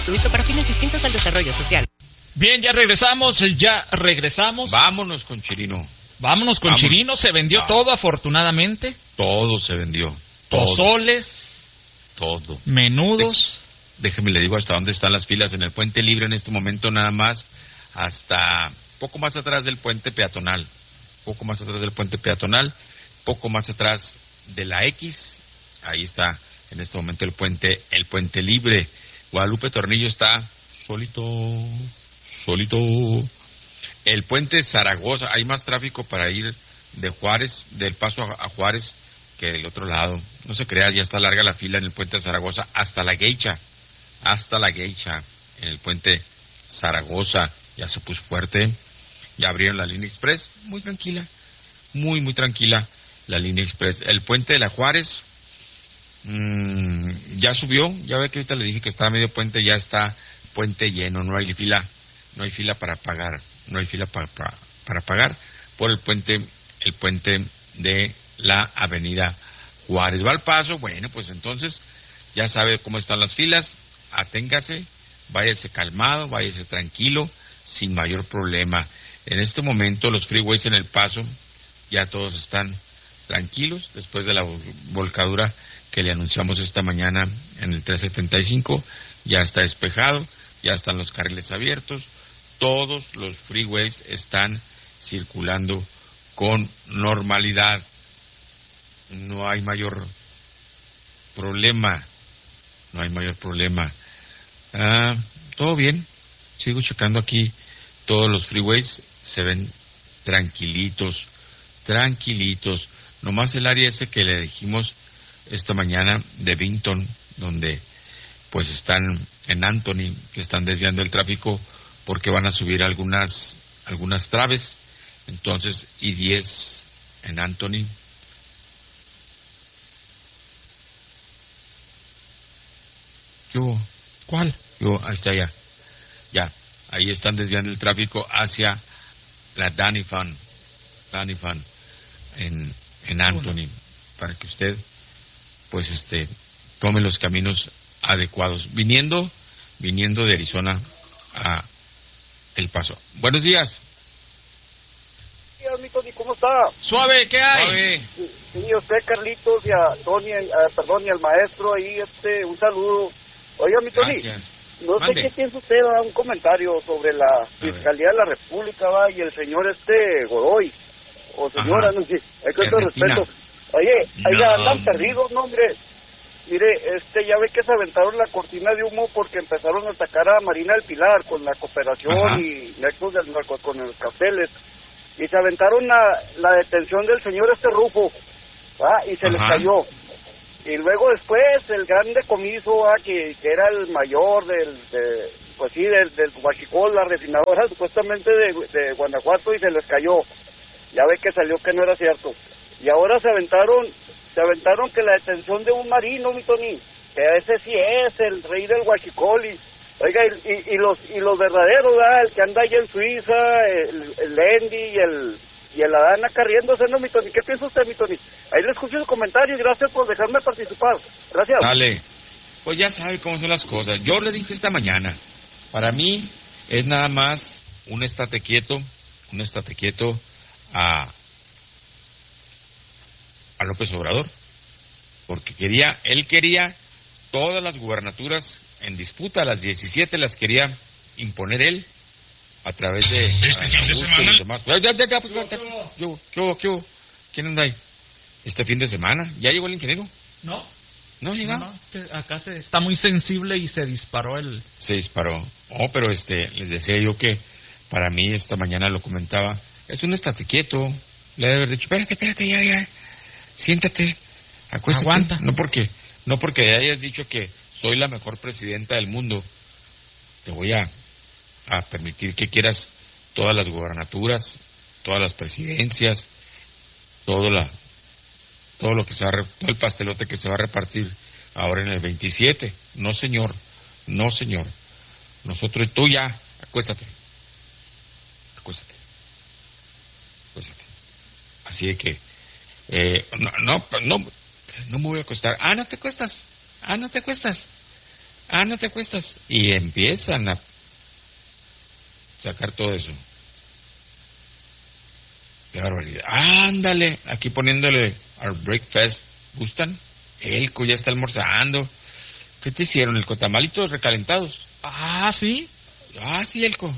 su uso para fines distintos al desarrollo social. Bien, ya regresamos. Vámonos con Chirino. Vámonos con Chirino, se vendió todo afortunadamente. Todo se vendió. Pozoles. Todo. Menudos. Déjeme le digo hasta dónde están las filas en el Puente Libre en este momento nada más, hasta poco más atrás del puente peatonal. Poco más atrás de la X. Ahí está en este momento el puente Libre. Guadalupe Tornillo está solito. El puente Zaragoza, hay más tráfico para ir de Juárez, del Paso a Juárez, que del otro lado. No se crea, ya está larga la fila en el puente Zaragoza hasta la Geisha, en el puente Zaragoza. Ya se puso fuerte, ya abrieron la línea express, muy tranquila, muy tranquila la línea express. El puente de la Juárez, ya subió, ya ve que ahorita le dije que estaba medio puente, ya está puente lleno, no hay fila para pagar, para pagar por el puente de la avenida Juárez. Va al Paso, bueno, pues entonces ya sabe cómo están las filas, aténgase, váyase calmado, váyase tranquilo, sin mayor problema. En este momento los freeways en El Paso ya todos están tranquilos, después de la volcadura que le anunciamos esta mañana en el 375, ya está despejado, ya están los carriles abiertos, todos los freeways están circulando con normalidad. No hay mayor problema. Todo bien. Sigo checando aquí. Todos los freeways se ven tranquilitos. Nomás el área ese que le dijimos esta mañana de Vinton, donde pues están en Anthony, que están desviando el tráfico porque van a subir algunas traves. Entonces, I-10 en Anthony. ¿Qué hubo? ¿Cuál? Ahí está ya. Ahí están desviando el tráfico hacia la Danny Fan en Anthony, para que usted pues tome los caminos adecuados, viniendo de Arizona a El Paso. Buenos días. Mi Tony, ¿cómo está? Suave, ¿qué hay? Sí, usted, Carlitos, y a Tony, y al maestro ahí, un saludo. Oiga, mi Tony, Gracias. No sé qué piensa usted, va, un comentario sobre la Fiscalía de la República, va, y el señor Godoy, o señora, no sé, hay que todo respeto. Oye, allá andan perdidos, no, hombre. Mire, ya ve que se aventaron la cortina de humo porque empezaron a atacar a Marina del Pilar con la cooperación y nexos del narco con los carteles. Y se aventaron la detención del señor Rufo, ¿va? Y se les cayó. Y luego después el gran decomiso, que era el mayor del Huachicol, la refinadora supuestamente de Guanajuato, y se les cayó. Ya ve que salió que no era cierto. Y ahora se aventaron que la detención de un marino, mi Tony, que ese sí es el rey del Huachicol, oiga, y los verdaderos, ¿verdad? El que anda allá en Suiza, el Lendi y el Adán acá riéndose, ¿no, mi Tony? ¿Qué piensa usted, mi Tony? Ahí le escucho su comentario y gracias por dejarme participar. Gracias. Sale. Pues ya sabe cómo son las cosas. Yo le dije esta mañana, para mí es nada más un estate quieto a López Obrador, porque él quería todas las gubernaturas en disputa, las 17 las quería imponer él a través de este fin de semana. ¿Qué hubo? ¿Quién anda ahí? Este fin de semana, ¿ya llegó el ingeniero? ¿No llega? No, acá está muy sensible y se disparó Se disparó. Pero les decía yo que para mí esta mañana lo comentaba, es un estate quieto. Le debe haber dicho, espérate, ya. Siéntate, acuéstate. Aguanta. No porque hayas dicho que soy la mejor presidenta del mundo, te voy a permitir que quieras todas las gubernaturas, todas las presidencias, todo lo que todo el pastelote que se va a repartir ahora en el 27. No, señor. Nosotros, tú ya, acuéstate. Así de que no me voy a acostar. No te acuestas. no te acuestas. Y empiezan a sacar todo eso. Qué barbaridad. Ándale, aquí poniéndole al breakfast. ¿Gustan? Elco ya está almorzando. ¿Qué te hicieron? ¿El tamalitos recalentados? ¿Sí? Sí, Elco.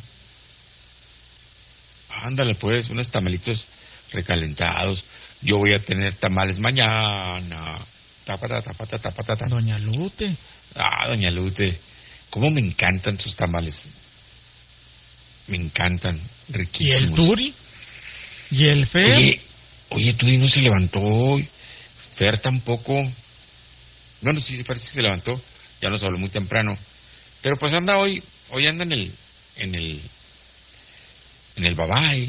Ándale, pues, unos tamalitos recalentados. Yo voy a tener tamales mañana. Tapata. Doña Lute. Doña Lute. ¿Cómo me encantan sus tamales? Me encantan. Riquísimos. ¿Y el Turi? ¿Y el Fer? Oye, Turi no se levantó hoy. Fer tampoco. Bueno, sí, Fer sí se levantó. Ya nos habló muy temprano. Pero pues anda hoy anda en el babay.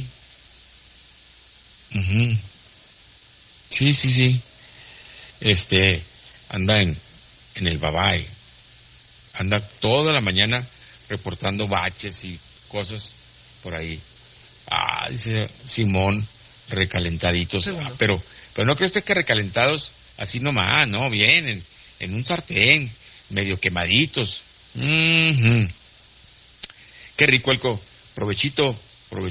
Uh-huh. Sí. Anda en el babay. Anda toda la mañana reportando baches y cosas por ahí. Dice Simón, recalentaditos. Pero no creo usted que recalentados así nomás, ¿no? Bien, en un sartén, medio quemaditos. Uh-huh. Qué rico, Elco. Provechito.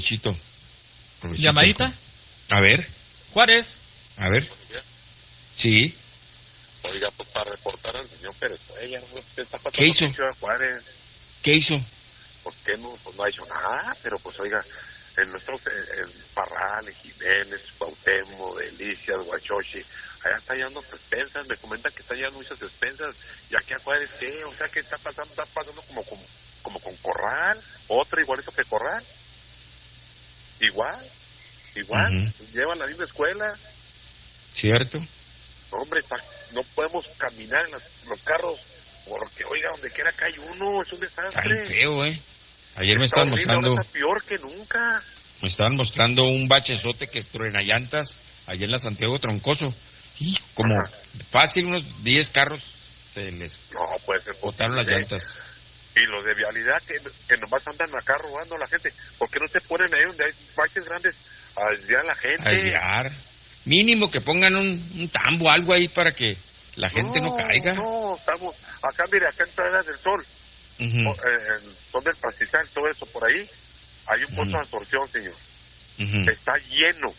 ¿Llamadita? Elco. A ver. ¿Juárez? A ver. Sí. Oiga, pues para reportar al señor Pérez, ¿Qué hizo? ¿Qué hizo? ¿Por qué no? Pues no ha hecho nada, pero pues oiga, en nuestros, en Parral, en Jiménez, Cuauhtémoc, Delicias, Huachochi, allá está llevando despensas, me comentan que está llevando muchas despensas, y aquí a Juárez, ¿qué? O sea, que está pasando como con Corral, otra igualito que Corral, igual, uh-huh. Llevan la misma escuela. ¿Cierto? Hombre, no podemos caminar en los carros, porque oiga, donde quiera que hay uno, es un desastre. Está feo, Ayer me estaban mostrando... Está peor que nunca. Me estaban mostrando un bachezote que truena llantas allá en la Santiago Troncoso. Y como fácil, unos 10 carros se les botaron las llantas. Y los de vialidad que nomás andan acá robando a la gente. ¿Por qué no se ponen ahí donde hay baches grandes a desviar a la gente? A desviar. Mínimo que pongan un tambo, algo ahí para que la gente no caiga. No, estamos... Acá, mire, acá en Praderas del Sol, uh-huh. Donde el pastizal, todo eso por ahí, hay un pozo de absorción, señor. Uh-huh. Está lleno.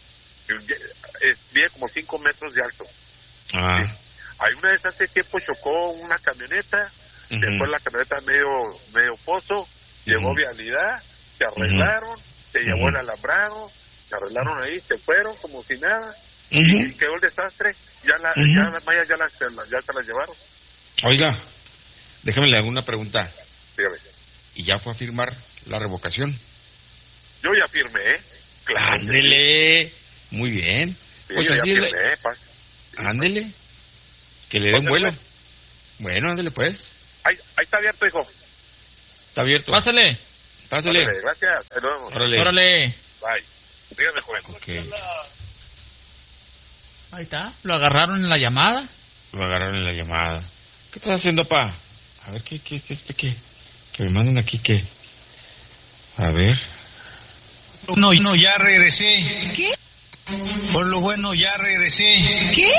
Mide como 5 metros de alto. ¿Sí? Hay una vez hace tiempo chocó una camioneta, uh-huh. Después la camioneta medio pozo, uh-huh. Llegó vialidad, se arreglaron, uh-huh. Se llevó uh-huh. El alambrado, se arreglaron ahí, se fueron como si nada, uh-huh. Y quedó el desastre, ya las mallas ya se las llevaron. Oiga, déjame le hago una pregunta. Dígame. ¿Y ya fue a firmar la revocación? Yo ya firmé, claro. Ándele, muy bien. Sí, pues yo así ya firmé, ándele, que le den vuelo. Bueno, ándele pues. Ahí está abierto, hijo. Está abierto. Pásale, gracias. Órale. Bye. Dígame, joven. Okay. Ahí está, lo agarraron en la llamada. ¿Qué estás haciendo, pa? A ver, ¿qué que me mandan aquí, ¿qué? A ver. No, ya regresé. ¿Qué? Por lo bueno, ya regresé. ¿Qué?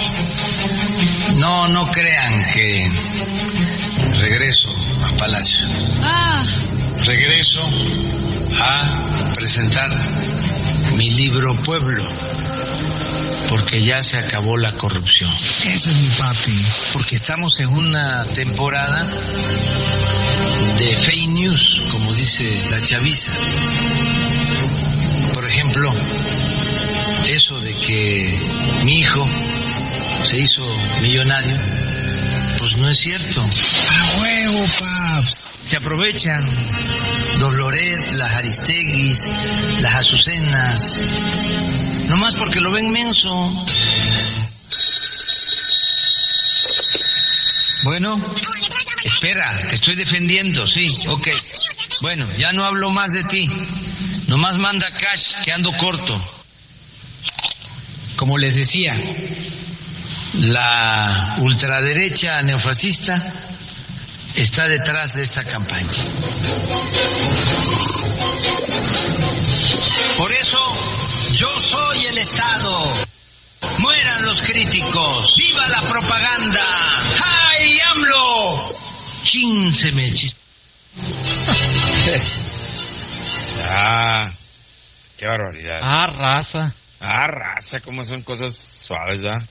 No crean que regreso a Palacio. Regreso a presentar mi libro Pueblo, porque ya se acabó la corrupción. Ese es mi papi. Porque estamos en una temporada de fake news, como dice la chaviza. Por ejemplo, eso de que mi hijo se hizo millonario, pues no es cierto. ¡A huevo, paps! Se aprovechan los Loret, las Aristeguis, las Azucenas, nomás porque lo ven menso. Bueno, espera, te estoy defendiendo, sí, ok. Bueno, ya no hablo más de ti. Nomás manda cash, que ando corto. Como les decía, la ultraderecha neofascista está detrás de esta campaña. Por eso, yo soy el Estado. Mueran los críticos. ¡Viva la propaganda! ¡Ay, AMLO! 15 mechis. Qué barbaridad. Raza. Raza, cómo son cosas suaves, ¿verdad?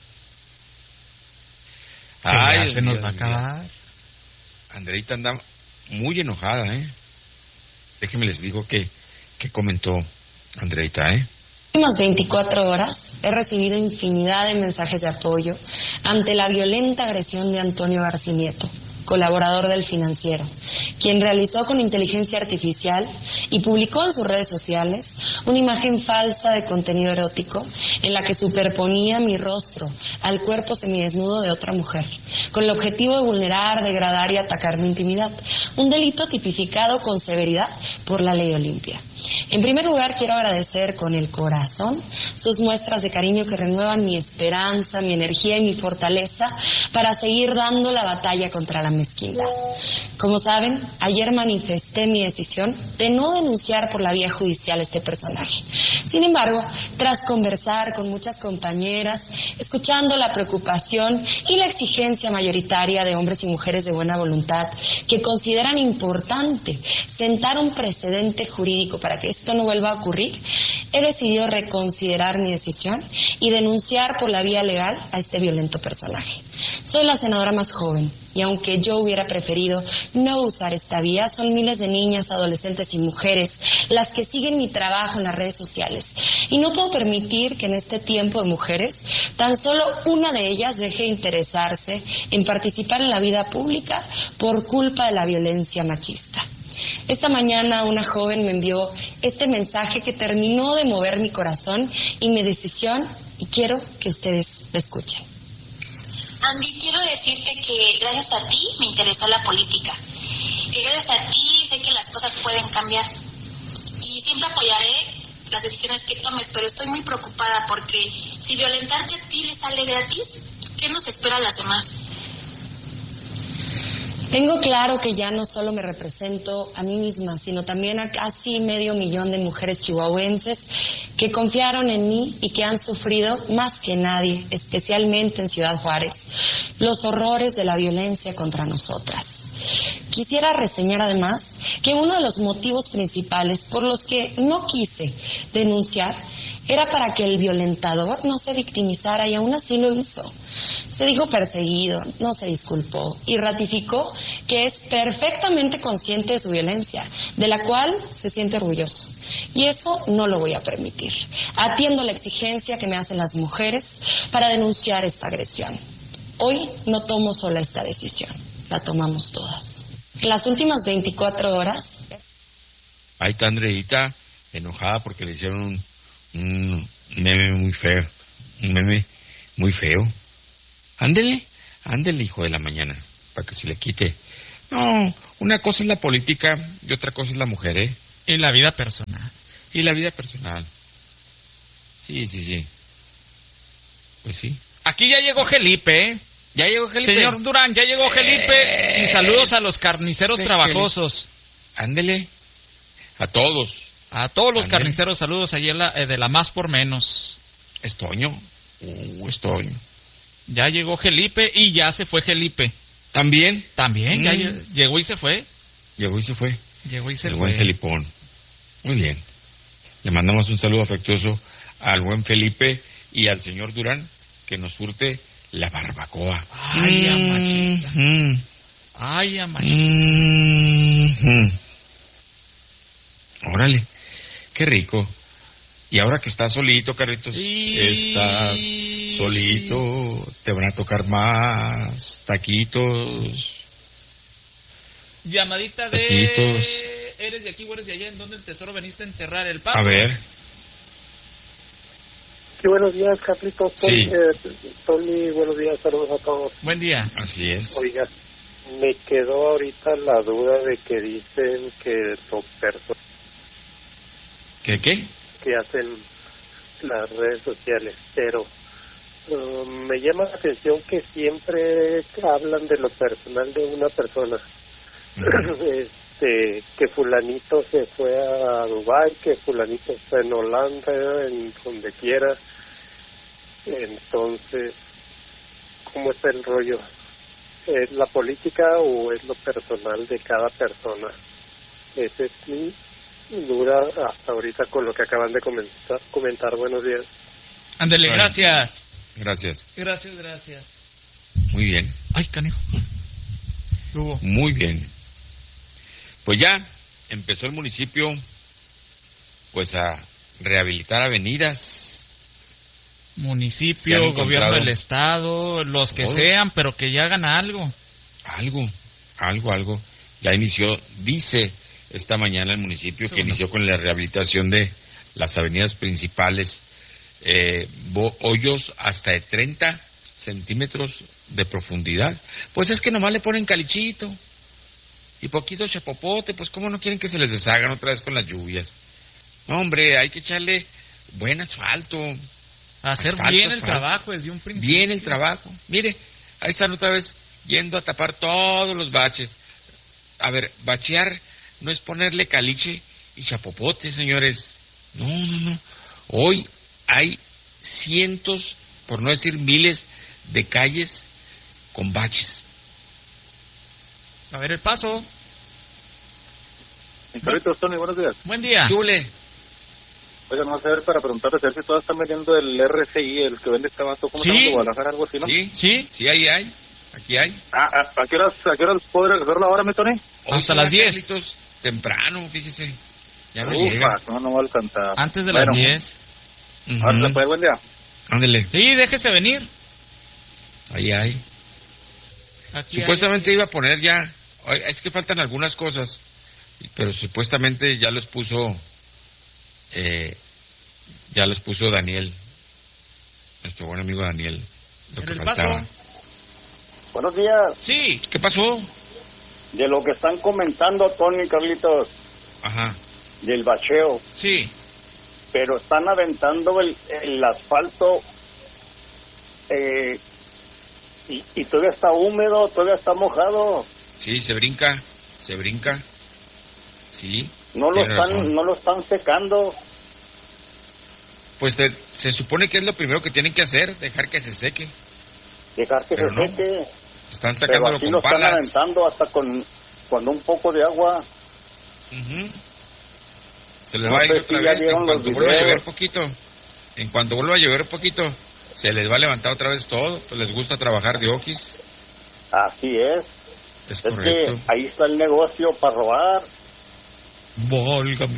Ya se nos va a acabar. Andreita anda muy enojada, ¿eh? Déjenme les digo que comentó Andreita, ¿eh? En las últimas 24 horas he recibido infinidad de mensajes de apoyo ante la violenta agresión de Antonio Garcinieto, colaborador del Financiero, quien realizó con inteligencia artificial y publicó en sus redes sociales una imagen falsa de contenido erótico en la que superponía mi rostro al cuerpo semidesnudo de otra mujer, con el objetivo de vulnerar, degradar y atacar mi intimidad, un delito tipificado con severidad por la Ley Olimpia. En primer lugar, quiero agradecer con el corazón sus muestras de cariño que renuevan mi esperanza, mi energía y mi fortaleza para seguir dando la batalla contra la mezquindad. Como saben, ayer manifesté mi decisión de no denunciar por la vía judicial a este personaje. Sin embargo, tras conversar con muchas compañeras, escuchando la preocupación y la exigencia mayoritaria de hombres y mujeres de buena voluntad que consideran importante sentar un precedente jurídico para que esto no vuelva a ocurrir, he decidido reconsiderar mi decisión y denunciar por la vía legal a este violento personaje. Soy la senadora más joven y aunque yo hubiera preferido no usar esta vía, son miles de niñas, adolescentes y mujeres las que siguen mi trabajo en las redes sociales. Y no puedo permitir que en este tiempo de mujeres, tan solo una de ellas deje de interesarse en participar en la vida pública por culpa de la violencia machista. Esta mañana una joven me envió este mensaje que terminó de mover mi corazón y mi decisión, y quiero que ustedes lo escuchen. Andy, quiero decirte que gracias a ti me interesó la política, que gracias a ti sé que las cosas pueden cambiar y siempre apoyaré las decisiones que tomes, pero estoy muy preocupada porque si violentarte a ti le sale gratis, ¿qué nos espera a las demás? Tengo claro que ya no solo me represento a mí misma, sino también a casi 500,000 de mujeres chihuahuenses que confiaron en mí y que han sufrido más que nadie, especialmente en Ciudad Juárez, los horrores de la violencia contra nosotras. Quisiera reseñar además que uno de los motivos principales por los que no quise denunciar era para que el violentador no se victimizara y aún así lo hizo. Se dijo perseguido, no se disculpó y ratificó que es perfectamente consciente de su violencia, de la cual se siente orgulloso. Y eso no lo voy a permitir. Atiendo la exigencia que me hacen las mujeres para denunciar esta agresión. Hoy no tomo sola esta decisión, la tomamos todas. En las últimas 24 horas... Ahí está Andreita enojada porque le hicieron un meme muy feo. Un meme muy feo. Ándele, hijo de la mañana, para que se le quite. No, una cosa es la política y otra cosa es la mujer, ¿eh? Y la vida personal. Y la vida personal. Sí. Pues sí. Aquí ya llegó Felipe, ¿eh? Ya llegó Felipe. Señor Durán, ya llegó Felipe. Y saludos a los carniceros trabajosos. Ándele. A todos. A todos los carniceros, saludos allí de la Más por Menos. Es Toño. Es Toño. Ya llegó Felipe y ya se fue Felipe. ¿También? También, ya llegó y se fue. Llegó y se fue. El buen Felipón. Muy bien. Le mandamos un saludo afectuoso al buen Felipe y al señor Durán, que nos surte la barbacoa. Ay, amachita. Ay, amachita. Órale, qué rico. Y ahora que estás solito, Carlitos, estás solito, te van a tocar más taquitos. Llamadita de... Taquitos. ¿Eres de aquí o eres de allá? ¿En dónde el tesoro veniste a enterrar el pavo? A ver. Sí, buenos días, Carlitos. Sí. Tony, buenos días, saludos a todos. Buen día. Así es. Oiga, me quedó ahorita la duda de que dicen que son personas... ¿Qué? Que hacen las redes sociales, pero me llama la atención que siempre hablan de lo personal de una persona. Que fulanito se fue a Dubái, que fulanito está en Holanda, en donde quiera. Entonces, ¿cómo está el rollo? ¿Es la política o es lo personal de cada persona? Esa es mi duda hasta ahorita con lo que acaban de comentar. Buenos días. Ándele, gracias. Gracias. Gracias. Muy bien. Ay, canijo. Muy bien. Pues ya empezó el municipio pues a rehabilitar avenidas. Municipio, gobierno del estado, los que sean, pero que ya hagan algo. Algo. Ya inició, dice esta mañana el municipio que inició con la rehabilitación de las avenidas principales, hoyos hasta de 30 centímetros de profundidad. Pues es que nomás le ponen calichito y poquito chapopote, pues cómo no quieren que se les deshagan otra vez con las lluvias. No, hombre, hay que echarle buen asfalto. Hacer bien el trabajo desde un principio. Bien el trabajo. Mire, ahí están otra vez yendo a tapar todos los baches. A ver, bachear no es ponerle caliche y chapopote, señores. No. Hoy hay cientos, por no decir miles, de calles con baches. A ver el paso. Carlitos, Tony, buenos días. Buen día. Yule. Oiga, vamos a ver para preguntarles a ver si todas están vendiendo el RCI, el que vende este vaso. ¿Cómo se llama? Guadalajara, algo así, ¿no? Sí, ahí hay. Aquí hay. ¿A qué horas puedo recogerlo ahora, mi Tony? Hasta las 10. Carlitos, temprano, fíjese. Ya no llega. No va a alcanzar. Antes de las 10. Ahora se puede, buen día. Ándele. Sí, déjese venir. Ahí hay. Aquí supuestamente iba a poner ya, es que faltan algunas cosas, pero supuestamente ya los puso Daniel, nuestro buen amigo Daniel, lo que faltaba. Paso. Buenos días. Sí, ¿qué pasó? De lo que están comentando Tony y Carlitos. Ajá. Del bacheo. Sí. Pero están aventando el asfalto y todavía está húmedo, todavía está mojado. Sí, se brinca. Sí. No lo están secando. Pues se supone que es lo primero que tienen que hacer, dejar que se seque. Seque. Están sacándolo con palas. Lo están aventando hasta con un poco de agua. Se les va a ir otra vez en cuanto vuelva a llover poquito. En cuanto vuelva a llover poquito, se les va a levantar otra vez todo. Pues les gusta trabajar de oquis. Así es. Es correcto. Que ahí está el negocio para robar. Válgame.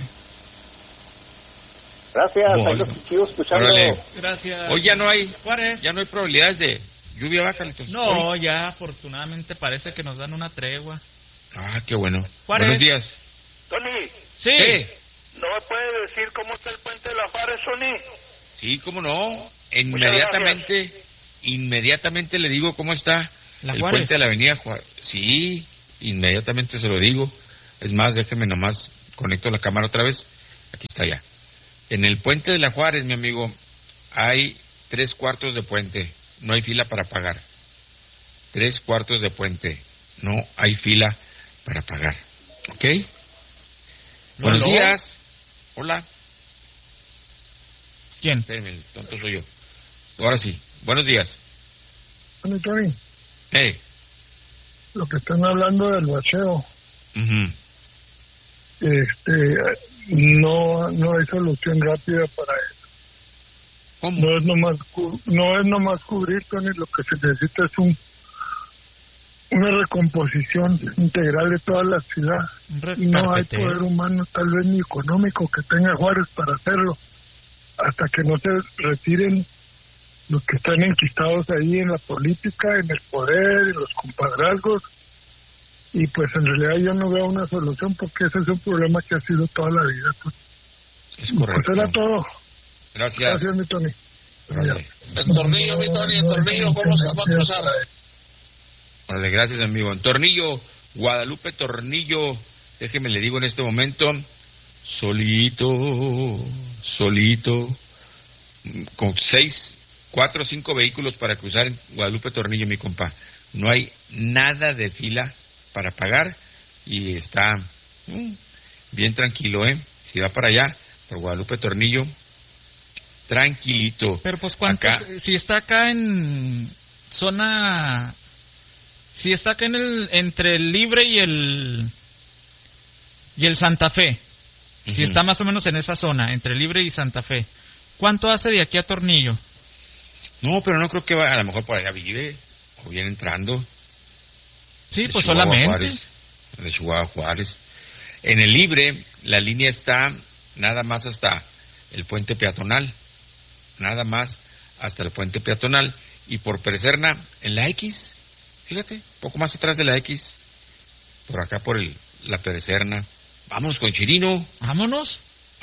Gracias, ahí los sigo escuchando. Órale. Gracias. Hoy ya no hay Juárez. Ya no hay probabilidades de lluvia, va, Carlitos. No, ya afortunadamente parece que nos dan una tregua. Ah, qué bueno. Juárez. Buenos días. Tony. Sí. ¿No me puede decir cómo está el puente de la Juárez, Tony? Sí, cómo no. Inmediatamente le digo cómo está el puente de la avenida Juárez. Sí, inmediatamente se lo digo. Es más, déjeme nomás, conecto la cámara otra vez. Aquí está ya. En el puente de la Juárez, mi amigo, hay 3/4 de puente. No hay fila para pagar. 3/4 de puente. No hay fila para pagar. ¿Ok? Buenos días. Hola. ¿Quién? Espérenme, el tonto soy yo. Ahora sí. Buenos días. Bueno, Tony. Hey. Lo que están hablando del bacheo. No hay solución rápida para eso. ¿Cómo? No es nomás cubrir, Tony, lo que se necesita es una recomposición integral de toda la ciudad. Y no hay poder humano, tal vez ni económico, que tenga Juárez para hacerlo. Hasta que no se retiren los que están enquistados ahí en la política, en el poder, en los compadrazgos. Y pues en realidad yo no veo una solución, porque ese es un problema que ha sido toda la vida. Es correcto. Pues era todo. Gracias. Gracias, mi Tony. El tornillo, mi Tony, el tornillo, ¿cómo se va a cruzar? Vale, gracias, amigo. En Tornillo, Guadalupe Tornillo, déjeme le digo en este momento, solito, con 4 o 5 vehículos para cruzar en Guadalupe Tornillo, mi compa. No hay nada de fila para pagar y está bien tranquilo, Si va para allá, por Guadalupe Tornillo, tranquilito. Pero pues, ¿cuánto? Si está acá en zona Si está acá entre el Libre y el Santa Fe. Si está más o menos en esa zona, entre Libre y Santa Fe. ¿Cuánto hace de aquí a Tornillo? No, pero no creo que vaya, a lo mejor por allá vive, o viene entrando. Sí, pues solamente. De Chihuahua a Juárez. En el Libre, la línea está nada más hasta el puente peatonal. Nada más hasta el puente peatonal. Y por Perecerna, en la X, fíjate, poco más atrás de la X, por acá por la Perecerna. Vámonos con Chirino. Vámonos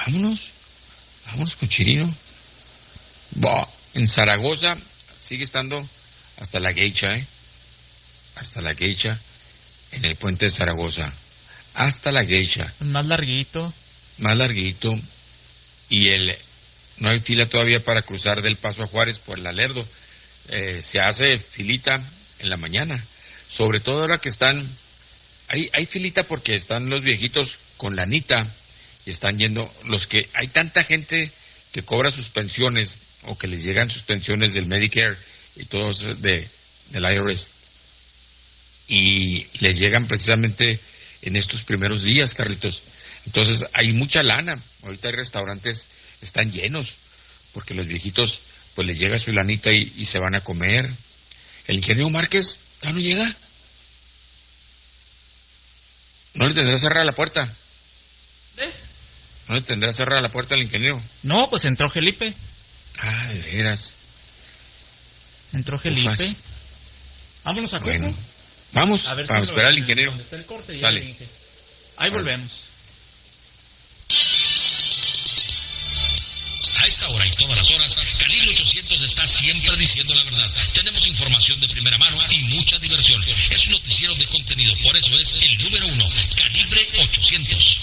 con Chirino. En Zaragoza sigue estando hasta la Geisha, hasta la Geisha, en el puente de Zaragoza, hasta la Geisha. Más larguito. Y no hay fila todavía para cruzar del Paso a Juárez por el Alerdo. Se hace filita en la mañana, sobre todo ahora que hay filita porque están los viejitos con lanita y están yendo, hay tanta gente que cobra sus pensiones o que les llegan sus pensiones del Medicare y todos del IRS y les llegan precisamente en estos primeros días, Carlitos. Entonces hay mucha lana. Ahorita hay restaurantes, están llenos porque los viejitos pues les llega su lanita y se van a comer. El ingeniero Márquez ya no llega. ¿No le tendrá cerrada la puerta? ¿No le tendrá cerrada la puerta al ingeniero? No, pues entró Felipe. Ah, de veras. Entró Felipe. Vámonos a Coco. Bueno, vamos, para esperar al ingeniero. Donde está el corte, sale. Ahí volvemos. A esta hora y todas las horas, Calibre 800 está siempre diciendo la verdad. Tenemos información de primera mano y mucha diversión. Es un noticiero de contenido, por eso es el número 1, Calibre 800.